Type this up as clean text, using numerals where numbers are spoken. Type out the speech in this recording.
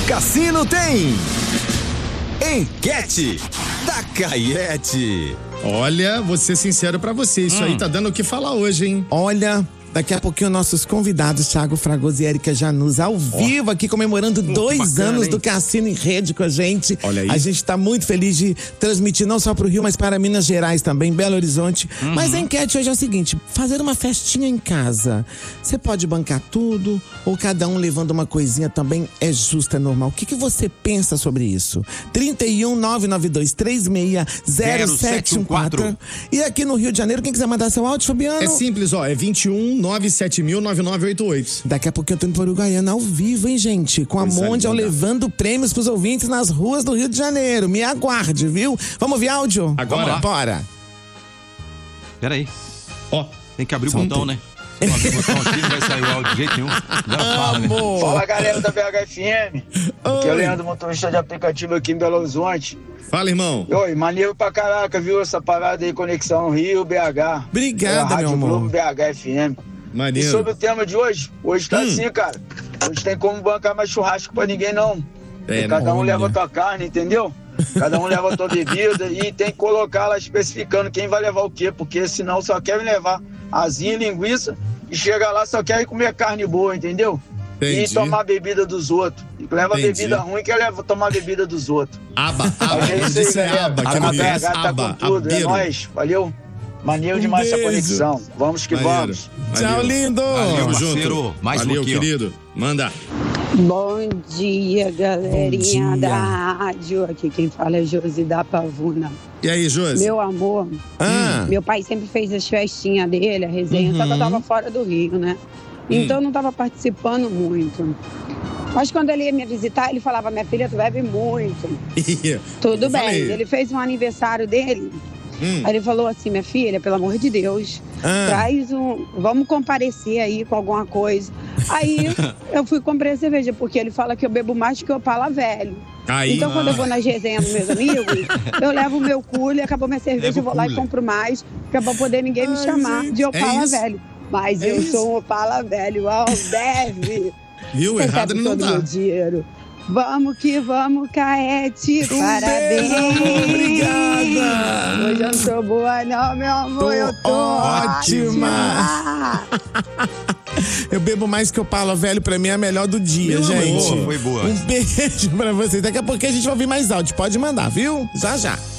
Cassino tem enquete da Caiete. Olha, vou ser sincero pra você, isso aí tá dando o que falar hoje, hein? Olha, daqui a pouquinho nossos convidados, Thiago Fragoso e Érica Janus, ao vivo aqui comemorando 2 bacana, anos hein? do Cassino em Rede com a gente. Olha aí. A gente tá muito feliz de transmitir não só pro Rio, mas para Minas Gerais também, Belo Horizonte. Mas a enquete hoje é o seguinte, fazer uma festinha em casa, você pode bancar tudo ou cada um levando uma coisinha também é justo, é normal? O que você pensa sobre isso? 31 992 36 0714. E aqui no Rio de Janeiro, quem quiser mandar seu áudio, Fabiano? É simples, ó, é 21 97000 9988. Daqui a pouquinho eu tô indo para Uruguaiana ao vivo, hein, gente? Com a Coisa Mondial linda. levando prêmios pros ouvintes nas ruas do Rio de Janeiro. Me aguarde, viu? Vamos ouvir áudio? Agora? Bora. Peraí, Ó, tem que abrir o botão, né? Se não abrir o botão aqui, não vai sair o áudio de jeito nenhum. Agora fala, né? Amor. Fala galera da BHFM, aqui é o Leandro, motorista de aplicativo aqui em Belo Horizonte. fala, irmão. Oi, maneiro pra caraca, viu? Essa parada aí, Conexão Rio, BH. Obrigado, Rádio meu amor. Globo, BHFM. E Maneiro. sobre o tema de hoje tá assim, cara. Hoje tem como bancar mais churrasco pra ninguém, não. É, Cada um olha. leva a tua carne, entendeu? Cada um leva a tua bebida e tem que colocar lá especificando quem vai levar o quê, porque senão só querem levar asinha e linguiça e chega lá só querem comer carne boa, entendeu? Entendi. E tomar a bebida dos outros. E leva Entendi. bebida ruim que leva tomar a bebida dos outros. Aba, Mas é isso aí, isso é galera. aba, que A não é BH tá aba, com tudo, é abeiro. nóis. Valeu. Maneiro demais essa beijo. conexão. Vamos que Maneiro. vamos. Tchau, lindo. Valeu, Tamo parceiro. junto. Mais um Valeu, aqui, ó. querido. Manda. Bom dia, galerinha Bom dia. da rádio. Aqui quem fala é Josi da Pavuna. E aí, Josi? Meu amor, meu pai sempre fez as festinhas dele, a resenha, só que eu tava fora do Rio, né? Então eu não tava participando muito. Mas quando ele ia me visitar, ele falava, minha filha, tu bebe muito. Tudo Eu bem, falei. ele fez um aniversário dele. Aí ele falou assim, minha filha, pelo amor de Deus, traz vamos comparecer aí com alguma coisa. Aí eu fui comprar a cerveja, porque ele fala que eu bebo mais que o Opala velho. Aí. Então quando eu vou nas resenhas dos meus amigos, eu levo o meu cooler, acabou minha cerveja, Leva o eu vou lá e cooler. compro mais, que é pra poder ninguém me chamar de Opala isso. velho. Mas eu sou um Opala velho, ao deve. Viu? Errado ele não todo tá. meu dinheiro. Vamos que vamos, Caete. Parabéns. Obrigada. Hoje eu não tô boa não, meu amor. Eu tô ótima. Eu bebo mais que eu Opala velho, pra mim é a melhor do dia, Meu gente. amor, foi boa. Um beijo pra vocês. Daqui a pouquinho a gente vai ouvir mais áudio. Pode mandar, viu? Já, já.